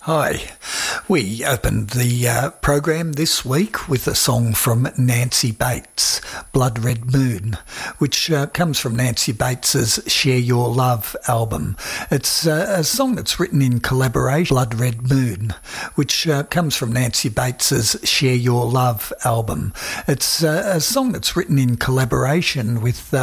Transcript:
Hi. We opened the program this week with a song from Nancy Bates, Blood Red Moon, which comes from Nancy Bates's Share Your Love album. It's a song that's written in collaboration, Blood Red Moon, which comes from Nancy Bates's Share Your Love album. It's a song that's written in collaboration with